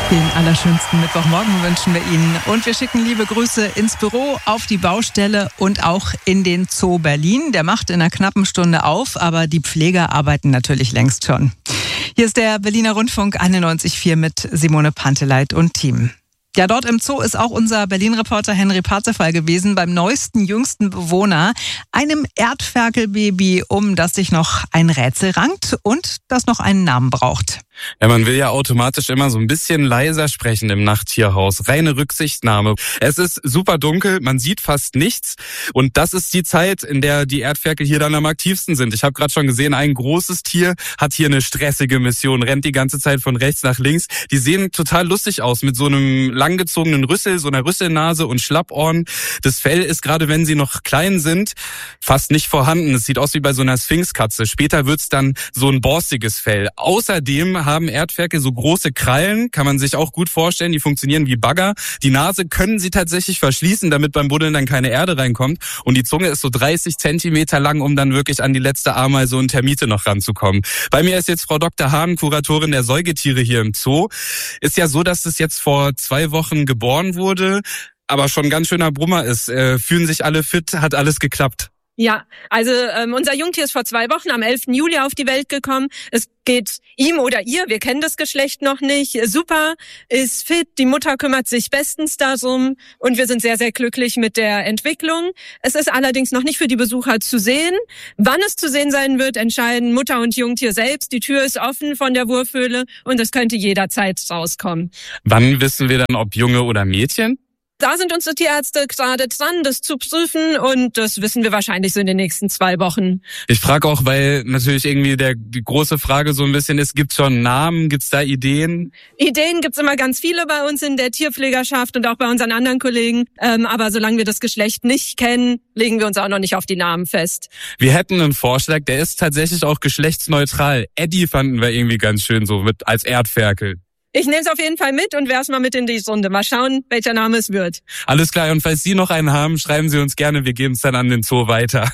Den allerschönsten Mittwochmorgen wünschen wir Ihnen. Und wir schicken liebe Grüße ins Büro, auf die Baustelle und auch in den Zoo Berlin. Der macht in einer knappen Stunde auf, aber die Pfleger arbeiten natürlich längst schon. Hier ist der Berliner Rundfunk 91.4 mit Simone Panteleit und Team. Ja, dort im Zoo ist auch unser Berlin-Reporter Henry Parzefall gewesen beim neuesten, jüngsten Bewohner, einem Erdferkelbaby, um das sich noch ein Rätsel rankt und das noch einen Namen braucht. Ja, man will ja automatisch immer so ein bisschen leiser sprechen im Nachttierhaus. Reine Rücksichtnahme. Es ist super dunkel, man sieht fast nichts. Und das ist die Zeit, in der die Erdferkel hier dann am aktivsten sind. Ich habe gerade schon gesehen, ein großes Tier hat hier eine stressige Mission, rennt die ganze Zeit von rechts nach links. Die sehen total lustig aus mit so einem langgezogenen Rüssel, so einer Rüsselnase und Schlappohren. Das Fell ist, gerade wenn sie noch klein sind, fast nicht vorhanden. Es sieht aus wie bei so einer Sphinxkatze. Später wird's dann so ein borstiges Fell. Außerdem haben Erdferkel so große Krallen, kann man sich auch gut vorstellen, die funktionieren wie Bagger. Die Nase können sie tatsächlich verschließen, damit beim Buddeln dann keine Erde reinkommt. Und die Zunge ist so 30 Zentimeter lang, um dann wirklich an die letzte Ameise und Termite noch ranzukommen. Bei mir ist jetzt Frau Dr. Hahn, Kuratorin der Säugetiere hier im Zoo. Ist ja so, dass es jetzt vor 2 Wochen geboren wurde, aber schon ein ganz schöner Brummer ist. Fühlen sich alle fit, hat alles geklappt? Ja, also unser Jungtier ist vor 2 Wochen am 11. Juli auf die Welt gekommen. Es geht ihm oder ihr, wir kennen das Geschlecht noch nicht, super, ist fit, die Mutter kümmert sich bestens darum und wir sind sehr, sehr glücklich mit der Entwicklung. Es ist allerdings noch nicht für die Besucher zu sehen. Wann es zu sehen sein wird, entscheiden Mutter und Jungtier selbst. Die Tür ist offen von der Wurfhöhle und es könnte jederzeit rauskommen. Wann wissen wir dann, ob Junge oder Mädchen? Da sind unsere Tierärzte gerade dran, das zu prüfen und das wissen wir wahrscheinlich so in den nächsten 2 Wochen. Ich frage auch, weil natürlich irgendwie die große Frage so ein bisschen ist, gibt's schon Namen, gibt's da Ideen? Ideen gibt's immer ganz viele bei uns in der Tierpflegerschaft und auch bei unseren anderen Kollegen. Aber solange wir das Geschlecht nicht kennen, legen wir uns auch noch nicht auf die Namen fest. Wir hätten einen Vorschlag, der ist tatsächlich auch geschlechtsneutral. Eddie fanden wir irgendwie ganz schön so mit als Erdferkel. Ich nehme es auf jeden Fall mit und werf's mal mit in die Runde. Mal schauen, welcher Name es wird. Alles klar, und falls Sie noch einen haben, schreiben Sie uns gerne, wir geben es dann an den Zoo weiter.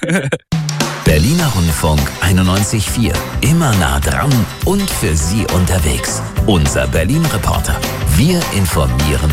Berliner Rundfunk 91.4. Immer nah dran und für Sie unterwegs. Unser Berlin-Reporter. Wir informieren